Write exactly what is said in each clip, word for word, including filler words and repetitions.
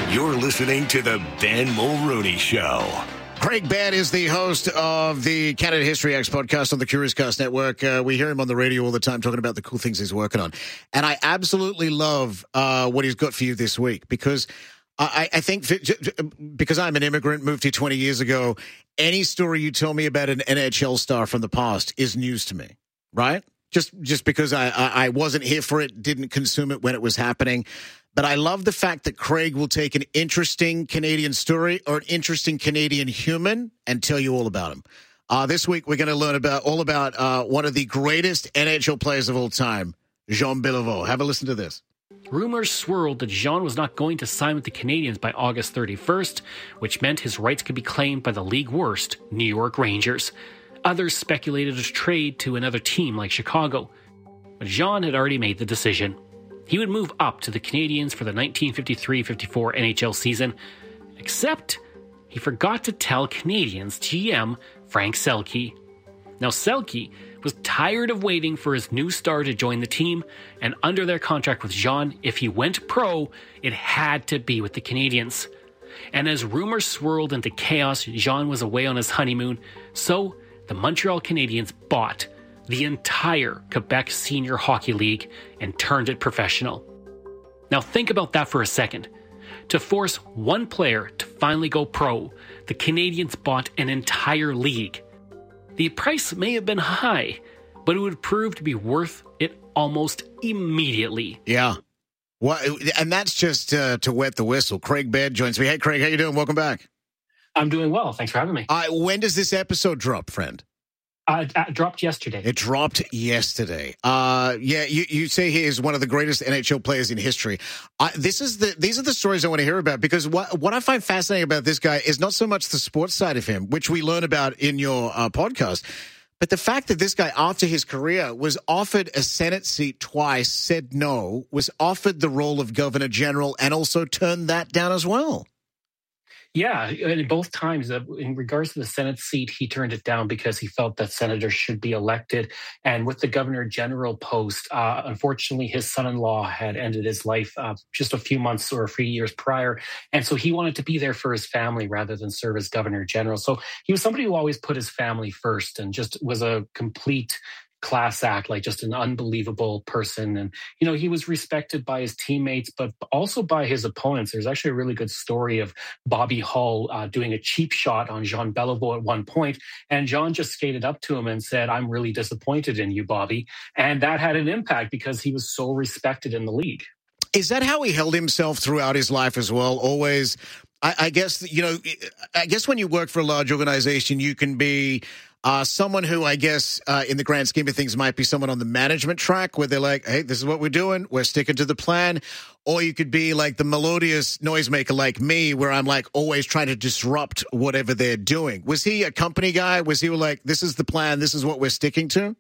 You're listening to the Ben Mulrooney Show. Craig Baird is the host of the Canada History X podcast on the Curious Cast Network. Uh, we hear him on the radio all the time talking about the cool things he's working on. And I absolutely love uh, what he's got for you this week because I, I think because I'm an immigrant, moved here twenty years ago, any story you tell me about an N H L star from the past is news to me, right? Just just because I, I, I wasn't here for it, didn't consume it when it was happening. But I love the fact that Craig will take an interesting Canadian story or an interesting Canadian human and tell you all about him. Uh, this week, we're going to learn about all about uh, one of the greatest N H L players of all time, Jean Beliveau. Have a listen to this. Rumors swirled that Jean was not going to sign with the Canadiens by August thirty-first, which meant his rights could be claimed by the league worst, New York Rangers. Others speculated a trade to another team like Chicago. But Jean had already made the decision. He would move up to the Canadiens for the nineteen fifty-three fifty-four N H L season, except he forgot to tell Canadiens G M Frank Selke. Now Selke was tired of waiting for his new star to join the team, and under their contract with Jean, if he went pro, it had to be with the Canadiens. And as rumors swirled into chaos, Jean was away on his honeymoon, so the Montreal Canadiens bought the entire Quebec Senior Hockey League and turned it professional. Now think about that for a second. To force one player to finally go pro, the Canadiens bought an entire league. The price may have been high, but it would prove to be worth it almost immediately. Yeah. Well, and that's just uh, to wet the whistle. Craig Baird joins me. Hey, Craig, how you doing? Welcome back. I'm doing well. Thanks for having me. Uh, when does this episode drop, friend? Uh, it dropped yesterday. It dropped yesterday. Uh, yeah, you, you say he is one of the greatest N H L players in history. Uh, this is the these are the stories I want to hear about because what what I find fascinating about this guy is not so much the sports side of him, which we learn about in your uh, podcast, but the fact that this guy, after his career, was offered a Senate seat twice, said no, was offered the role of Governor General, and also turned that down as well. Yeah, and both times, uh, in regards to the Senate seat, he turned it down because he felt that senators should be elected. And with the Governor General post, uh, unfortunately, his son-in-law had ended his life uh, just a few months or a few years prior. And so he wanted to be there for his family rather than serve as Governor General. So he was somebody who always put his family first and just was a complete class act, like just an unbelievable person. And, you know, he was respected by his teammates, but also by his opponents. There's actually a really good story of Bobby Hull uh, doing a cheap shot on Jean Beliveau at one point, and Jean just skated up to him and said, "I'm really disappointed in you, Bobby." And that had an impact because he was so respected in the league. Is that how he held himself throughout his life as well? Always, I, I guess, you know, I guess when you work for a large organization, you can be Uh, someone who, I guess, uh, in the grand scheme of things, might be someone on the management track where they're like, hey, this is what we're doing. We're sticking to the plan. Or you could be like the melodious noisemaker like me, where I'm like always trying to disrupt whatever they're doing. Was he a company guy? Was he like, this is the plan, this is what we're sticking to?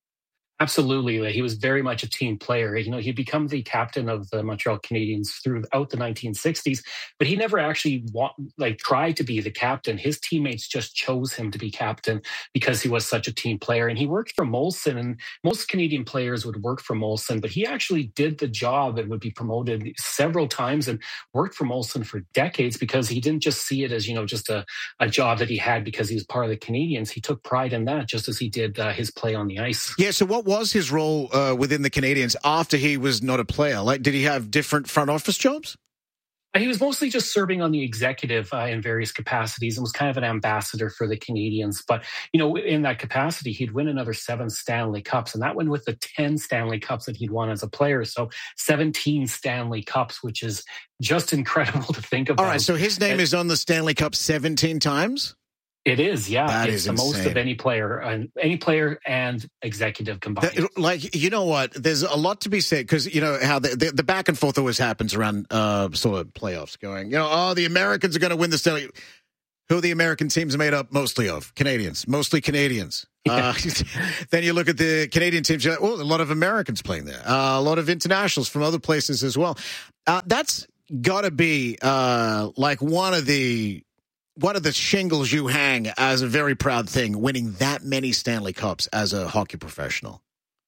Absolutely. He was very much a team player. You know, he'd become the captain of the Montreal Canadiens throughout the nineteen sixties, but he never actually want, like tried to be the captain. His teammates just chose him to be captain because he was such a team player. And he worked for Molson, and most Canadian players would work for Molson, but he actually did the job and would be promoted several times and worked for Molson for decades because he didn't just see it as, you know, just a, a job that he had because he was part of the Canadiens. He took pride in that just as he did uh, his play on the ice. Yeah. So what was his role uh, within the Canadiens after he was not a player? Like, did he have different front office jobs? He was mostly just serving on the executive uh, in various capacities and was kind of an ambassador for the Canadiens. But, you know, in that capacity, he'd win another seven Stanley Cups, and that went with the ten Stanley Cups that he'd won as a player. So seventeen Stanley Cups, which is just incredible to think about. All right, so his name and, is on the Stanley Cup seventeen times? It is, yeah. That it's is the insane. most of any player, uh, any player and executive combined. That, like, you know what? There's a lot to be said because, you know, how the, the, the back and forth always happens around uh, sort of playoffs going, you know, oh, the Americans are going to win the Stanley. Who are the American teams made up mostly of? Canadians, mostly Canadians. Yeah. Uh, then you look at the Canadian teams, you're like, oh, a lot of Americans playing there, uh, a lot of internationals from other places as well. Uh, that's got to be uh, like one of the one of the shingles you hang as a very proud thing, winning that many Stanley Cups as a hockey professional. For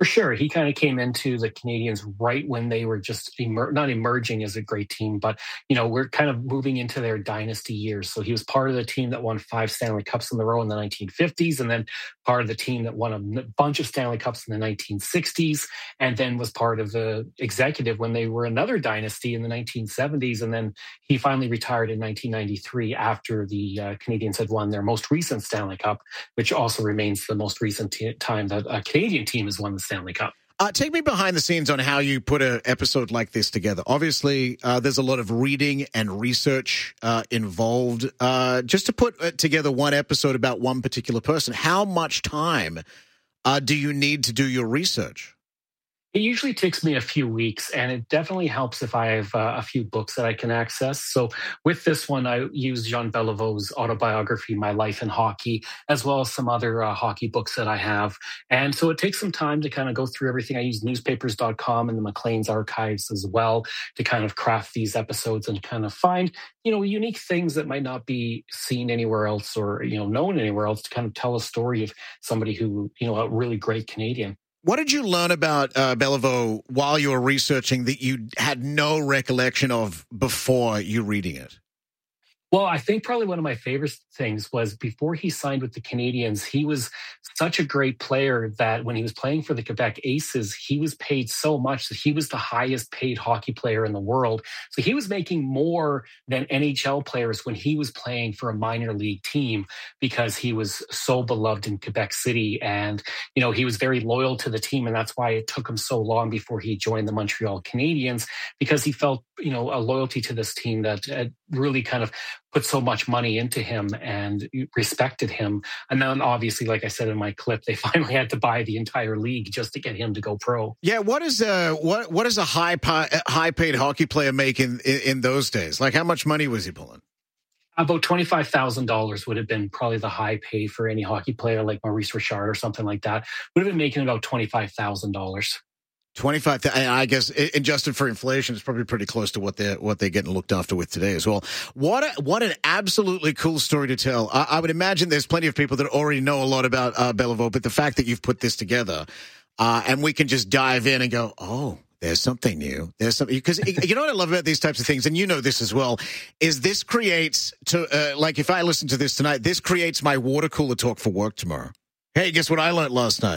For sure. He kind of came into the Canadiens right when they were just emer- not emerging as a great team, but, you know, we're kind of moving into their dynasty years. So he was part of the team that won five Stanley Cups in a row in the nineteen fifties, and then part of the team that won a bunch of Stanley Cups in the nineteen sixties, and then was part of the executive when they were another dynasty in the nineteen seventies. And then he finally retired in nineteen ninety-three after the uh, Canadiens had won their most recent Stanley Cup, which also remains the most recent t- time that a Canadian team has won the Stanley Cup. Uh, take me behind the scenes on how you put an episode like this together. Obviously, uh, there's a lot of reading and research uh, involved. Uh, just to put together one episode about one particular person, how much time uh, do you need to do your research? It usually takes me a few weeks, and it definitely helps if I have uh, a few books that I can access. So with this one, I used Jean Beliveau's autobiography, My Life in Hockey, as well as some other uh, hockey books that I have. And so it takes some time to kind of go through everything. I use newspapers dot com and the Maclean's archives as well to kind of craft these episodes and kind of find, you know, unique things that might not be seen anywhere else or, you know, known anywhere else to kind of tell a story of somebody who, you know, a really great Canadian. What did you learn about uh, Beliveau while you were researching that you had no recollection of before you reading it? Well, I think probably one of my favorite things was before he signed with the Canadiens, he was such a great player that when he was playing for the Quebec Aces, he was paid so much that he was the highest paid hockey player in the world. So he was making more than N H L players when he was playing for a minor league team because he was so beloved in Quebec City. And, you know, he was very loyal to the team. And that's why it took him so long before he joined the Montreal Canadiens, because he felt, you know, a loyalty to this team that uh, really kind of put so much money into him and respected him. And then obviously, like I said in my clip, they finally had to buy the entire league just to get him to go pro. Yeah, what is a what what does a high high paid hockey player make in, in in those days? Like, how much money was he pulling? About twenty-five thousand dollars would have been probably the high pay for any hockey player like Maurice Richard or something like that. Would have been making about twenty-five thousand dollars. twenty-five thousand, I guess, adjusted for inflation, it's probably pretty close to what they're what they're getting looked after with today as well. What a, what an absolutely cool story to tell. I, I would imagine there's plenty of people that already know a lot about uh, Beliveau, but the fact that you've put this together, uh, and we can just dive in and go, oh, there's something new. There's something, because you know what I love about these types of things, and you know this as well, is this creates to uh, like if I listen to this tonight, this creates my water cooler talk for work tomorrow. Hey, guess what I learned last night?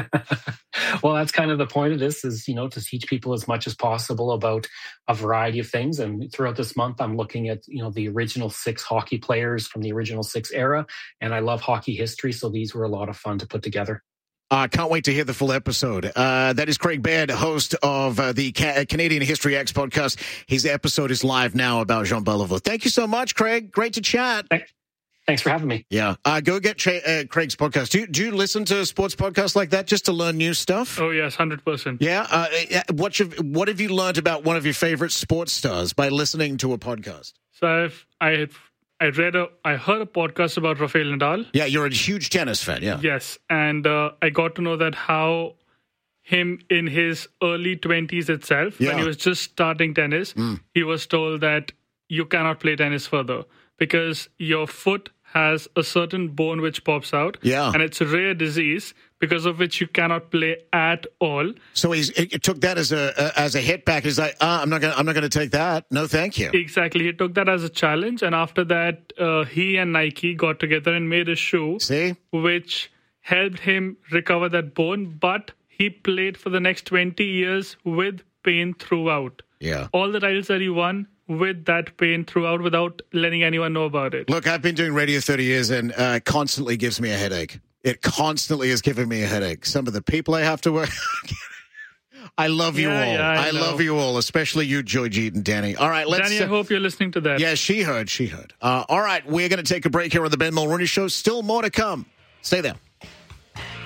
Well, that's kind of the point of this is, you know, to teach people as much as possible about a variety of things. And throughout this month, I'm looking at, you know, the original six hockey players from the original six era. And I love hockey history. So these were a lot of fun to put together. I uh, can't wait to hear the full episode. Uh, that is Craig Baird, host of uh, the Ca- Canadian History X podcast. His episode is live now about Jean Beliveau. Thank you so much, Craig. Great to chat. Thanks. Thanks for having me. Yeah. Uh, go get Tra- uh, Craig's podcast. Do you, do you listen to sports podcasts like that just to learn new stuff? Oh, yes, one hundred percent. Yeah. Uh, what, you've, what have you learned about one of your favorite sports stars by listening to a podcast? So I've, I had, I read a, I heard a podcast about Rafael Nadal. Yeah, you're a huge tennis fan, yeah. Yes, and uh, I got to know that how him in his early twenties itself, yeah. when he was just starting tennis, mm. he was told that you cannot play tennis further because your foot has a certain bone which pops out. Yeah. And it's a rare disease because of which you cannot play at all. So he's it took that as a uh, as a hit back. He's like, uh, I'm not gonna I'm not gonna take that. No, thank you. Exactly. He took that as a challenge, and after that, uh, he and Nike got together and made a shoe. See? Which helped him recover that bone, but he played for the next twenty years with pain throughout. Yeah. All the titles that he won with that pain throughout without letting anyone know about it. Look, I've been doing radio thirty years and uh, it constantly gives me a headache. It constantly is giving me a headache. Some of the people I have to work. I love you yeah, all. Yeah, I, I love you all, especially you, Joy Jeet and Danny. All right, let's. Danny, I uh, hope you're listening to that. Yeah, she heard. She heard. Uh, all right, we're going to take a break here on the Ben Mulroney Show. Still more to come. Stay there.